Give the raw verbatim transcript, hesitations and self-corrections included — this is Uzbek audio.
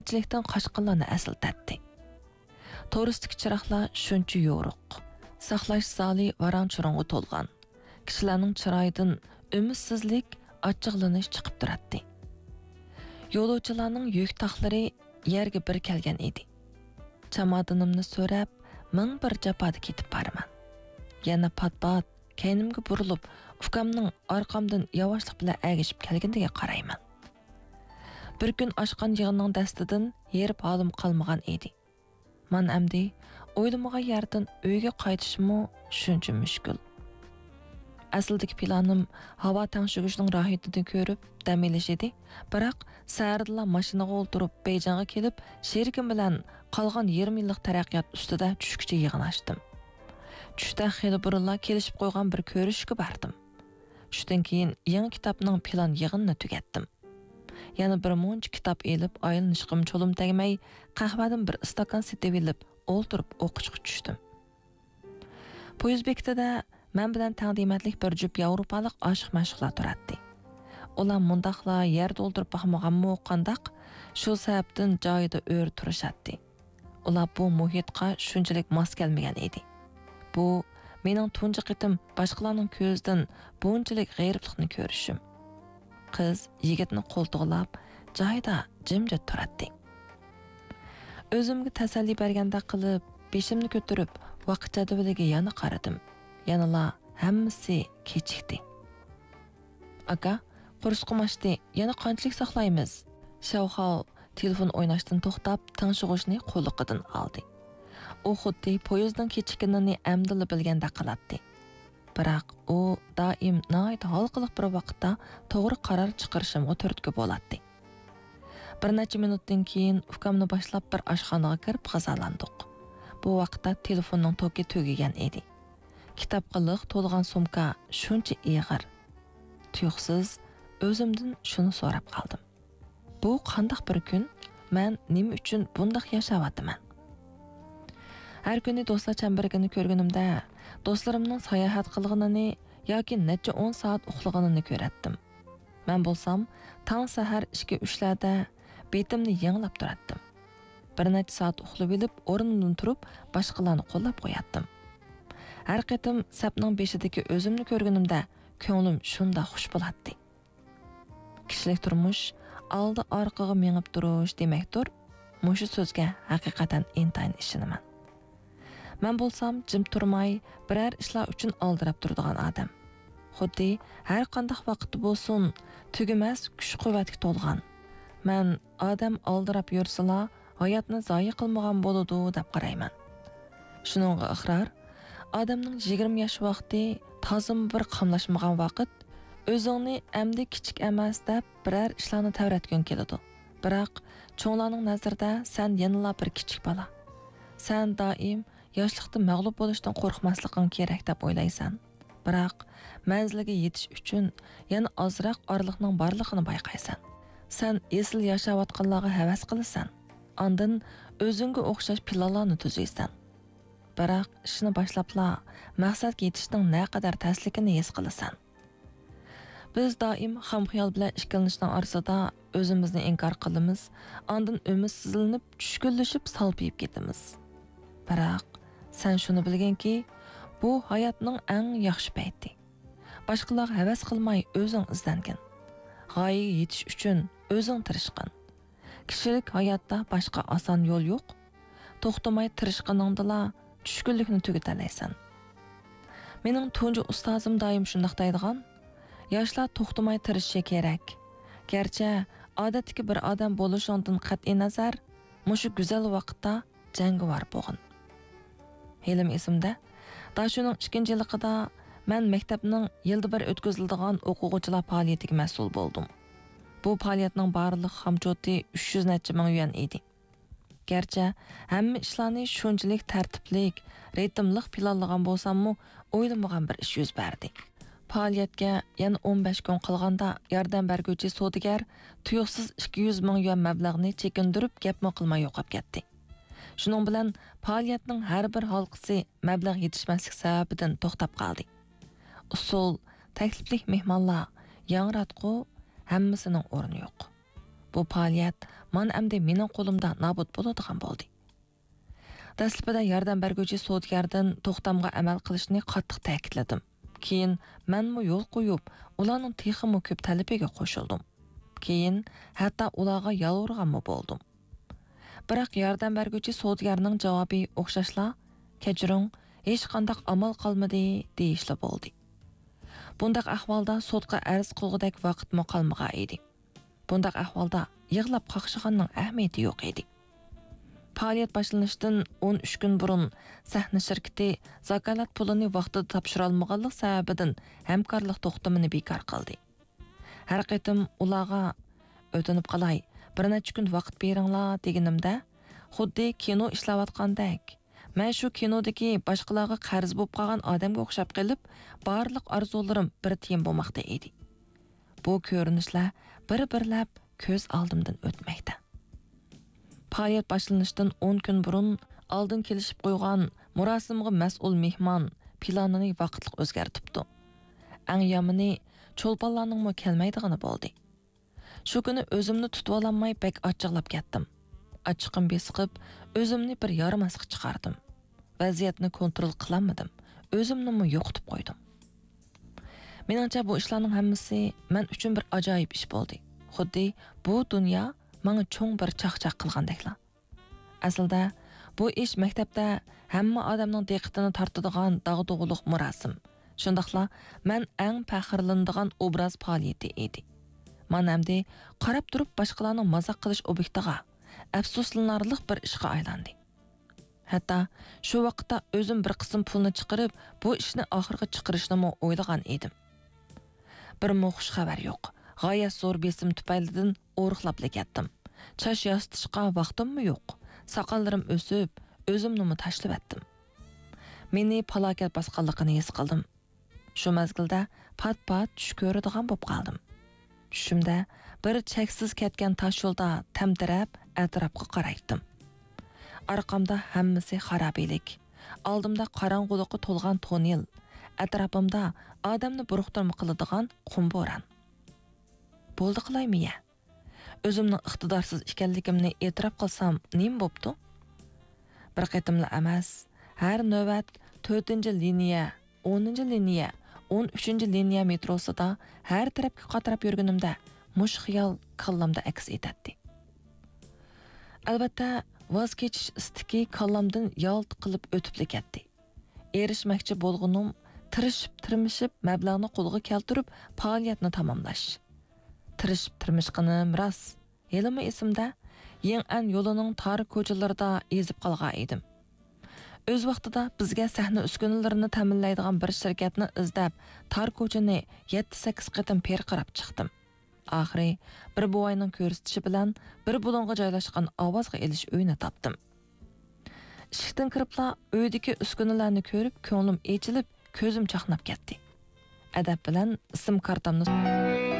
Chilikdan qochqinlarni asıltatdi. To'g'risidagi chiroqlar shuncha yo'ruq. Saqlash zali varan-churunga to'lgan. Kishilarning chiroyidan umidsizlik, achchiqlanish chiqib turadi. Yo'lovchilarning yuk taqlari yerga bir kelgan edi. Chamadonimni so'rab, ming bir jafoda ketib baraman. Yana pat-pat kaynimga burilib, ukamning orqamdan yavaşlik bilan agishib kelgandiga qarayman. Bir kun oshqan yig'inning dastidan yerib holim qolmagan edi. Man amdi o'ylamagan yerdan uyga qaytishmi shuncha mushkul. Asldagi planim havo tangshig'ishning rohatidan ko'rib dam olish edi, biroq sa'rdla mashinaga o'ltirib Beyjonga kelib, sherigim bilan qolgan yarim yillik taraqqiyot ustida tushkicha yig'in ochdim. Tushda xeli burunla kelishib qo'ygan bir ko'rishga bordim. Shundan keyin yangi kitobning plan yig'inini tugatdim. Yana bir muncha kitob elib, aylanishim cho'lim tegmay, qahvadan bir istakan setib elib, o'ltirib o'qishga tushdim. Poyezd bekatida men bilan taqdimatlik bir jup Yevropalik oshiq mashhurlar turadi. Ular mundaqla yer to'ldirib baxmaganmi qandaq, shu sababdan joyida o'r turishadi. Ular bu muhitga shunchalik mos kelmagan edi. Bu mening tunji qitim boshqalarning ko'zidan bunchalik g'ayriblikni ko'rishim. Qiz yigitni qo'ltiqlab, joyida jimjit turadi. O'zimga tasalli berganda qilib, beshimni ko'tarib, vaqt jadvaliga yana qaradim. Yanala hammasi kechikdi. Aka, qurs qumashdi, yana qanchalik saqlaymiz? Shavxal telefon o'ynashdan to'xtab, tanishishni qo'liqidan oldi. U xuddi poyezddan kechikkanini amdili bilganda qiladi. Biroq u doim noit halqiliq bir vaqtda to'g'ri qaror chiqarishimga turtki bo'ladi. Bir necha minutdan keyin ukamni boshlab bir oshxonaga kirib g'azalandik. Bu vaqtda telefonning toki tugagan edi. Kitobga liq to'lgan sumka shuncha ig'ir. Tuyuqsiz o'zimdan shuni so'rab qoldim. Bu qandaq bir kun? Men nima uchun bundaq yashayapman? Har kuni do'stlar chambarigini ko'rganimda, do'stlarimning sayohat qilganini yoki necha o'n soat uxlaganini ko'ratdim. Men bo'lsam, tong sahar ikki uch larda betimni yanglab turatdim. Bir necha soat uxlab olib, o'rnimdan turib, boshqalarni qo'llab qo'yatdim. Har qitim sapning beshidagi o'zimni ko'rganimda, ko'nglim shunda xush bo'ladi. Kishilik turmush oldi orqaga mengib turish demakdir. Mushu so'zga haqiqatan intayin ishonaman. Men bo'lsam jim turmay, biror ishlar uchun oldirab turadigan odam. Xuddi har qanday vaqt bo'lsin, tugamas kuch-quvvatga to'lgan. Men odam oldirab yursala, hayotni zoya qilmagan bo'ladi deb qarayman. Shuningga iqror, odamning yigirma yosh vaqti tozim bir qamlashmagan vaqt, o'zingni amdi kichik emas deb biror ishlarni tavratgan keladi. Biroq cho'nglarning nazarda sen yanala bir kichik bola. Sen doim yoshlikda mag'lub bo'lishdan qo'rqmasliging kerak deb o'ylaysan. Biroq manzilga yetish uchun yana ozroq orliqning borligini bayqaysan. Sen esil yashayotganlarga havas qilasan. Ondan o'zingga o'xshash planlarni tuzaysan. Biroq ishni boshlabla maqsadga yetishning naqadar taslikini his qilasan. Biz doim ham xiyol bilan ishlanishning orasida o'zimizni inkor qilamiz, ondan umidsizlanib, tushkunlashib salpiyib ketamiz. Biroq sen shuni bilganki, bu hayotning eng yaxshi payti. Boshqalar havas qilmay o'zing izlangin. G'oyaga yetish uchun o'zing tirishqin. Kishilik hayotda boshqa oson yo'l yo'q. To'xtamay tirishqiningdala tushkunlikni tugatalaysan. Mening tunji ustozim doim shunday deydigan, yoshlar to'xtamay tirishishi kerak. Garchi odatdagi bir odam bo'lishondan qat'iy nazar, mushu go'zal vaqtda jangovar bo'lgan. Helim esimda, dashuning ikkinchi yilida men maktabning yilda bir o'tkaziladigan o'quvchilar faoliyatiga mas'ul bo'ldim. Bu faoliyatning barliq hamjoti uch yuz necha ming yuan edi. Gerçi hamma ishlarni shunchalik tartiblik, ritmlik planlagan bo'lsam-mu, o'ylamagan bir ish yuz berdi. Faoliyatga yana o'n besh kun qolganda yordam berguvchi savdogar tuyuqsiz ikki yuz ming yuan mablag'ni chekindirib, gapma qilmay yo'qab ketdi. Shuning bilan faoliyatning har bir halqasi mablag' yetishmaslik sababidan to'xtab qoldi. Usul, takliflik mehmonlar, yangratqu hammasining o'rni yo'q. Bu faoliyat mana endi mening qo'limda nobud bo'ladigan bo'ldi. Dastlabida yordam berguvchi sudgardan to'xtamga amal qilishni qattiq ta'kidladim. Keyin menmi yo'l qo'yib, ularning texmi ko'p talabiga qo'shildim. Keyin hatto ularga yolg'irganmi bo'ldim. Biroq yordam berguvchi sudgarning javobi o'xshashla, kechiring, hech qanday amal qolmadi deyishli bo'ldi. Bundaq ahvolda sudga arz qilgudek vaqtmi qolmagan edi. Bundaq ahvolda yig'lab qaqshiganning ahamiyati yo'q edi. Faoliyat boshlanishdan o'n uch kun burun sahna shirkati zakalat pulini vaqtida topshira olmaganlik sababidan hamkorlik to'xtamini bekor qildi. Har qitim ularga o'tinib qolay, bir necha kun vaqt beringlar deganimda, xuddi kino ishlayotgandek, men shu kinodagi boshqalarga qarz bo'lib qolgan odamga o'xshab qilib, barliq orzularim bir tiyin bo'lmoqda edi. Bu ko'rinishlar bir-birlab ko'z oldimdan o'tmoqda. Faoliyat boshlanishdan o'n kun burun oldin kelishib qo'ygan murosimga mas'ul mehmon planini vaqtliq o'zgartibdi. Eng yomoni cho'lponlarning kelmaydigani bo'ldi. Shu kuni o'zimni tutib ololmay bek achchiqlab ketdim. Achchiqim besiqib, o'zimni bir yaramasqa chiqardim. Vaziyatni kontrol qilolmadim. O'zimni yo'qotib qo'ydim. Meningcha bu ishlarning hammasi men uchun bir ajoyib ish bo'ldi. Xuddi bu dunyo menga cho'ng bir chaqchaq qilgandeklar. Aslida bu ish maktabda hamma odamning diqqatini tortadigan dag'dug'uluq murosim. Shundaqla men eng faxrlanadigan obraz faoliyati edi. Men hamda qarab turib boshqalarning mazoq qilish obyektiga afsuslanarli bir ishga aylandi. Hatto shu vaqtda o'zim bir qism pulni chiqarib, bu ishni oxirga chiqarishni o'ylagan edim. Bir xush xabar yo'q. G'oyat zo'r besim tufaylidan o'riqlab ketdim. Chash yostishga vaqtimmi yo'q. Soqollarim o'sib, o'zimni tashlab etdim. Meni falokat bosganligini his qildim. Shu mazgilda pat-pat tush ko'radigan bo'lib qoldim. Tushimda bir cheksiz ketgan tosh yo'lda tamtirab atrofga qaraydim. Arqamda hammasi xaroblik. Oldimda qorong'ulikqa to'lgan tonel, atrofimda odamni buruqtirma qiladigan qum bo'ron. Bo'ldi qilaymi-ya? O'zimning iqtidorsiz ekanligimni e'tirof qilsam, nim bo'pti? Bir qitimli emas, har navbat to'rtinchi liniya, o'ninchi liniya, o'n uchinchi liniya metrosida har tarafga qatirib yurganimda mush xiyol kallamda aks etadi. Albatta, voz kechish istiki kallamdan yalt qilib o'tib ketdi. Erishmoqchi bo'lganim tirishib, tirmishib, mablag'ni qo'lga keltirib, faoliyatni tamomlash. Tirishib tirmishqinim rost. Yelimi esimda, Yeng'an yo'lining tor ko'chalarida ezib qolgan edim. O'z vaqtida bizga sahna uskunalarini ta'minlaydigan bir shirkatni izlab, tor ko'chani yetti sakkiz qatim perqirab chiqdim. Oxiri bir buvayning ko'rsatishi bilan bir bulonga joylashgan ovozga elish uyini topdim. Ishikdan kiribla uydagi uskunalarni ko'rib, ko'nglim echilib, ko'zim chaqnab ketdi. Adab bilan ism kartamni